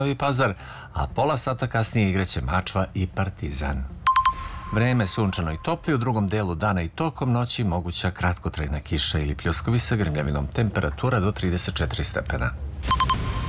Novi Pazar, a pola sata kasnije igraće Mačva i Partizan. Vreme sunčano i topli, u drugom delu dana i tokom noći moguća kratkotrajna kiša ili pljuskovi sa grmljavinom, temperatura do 34 stepena.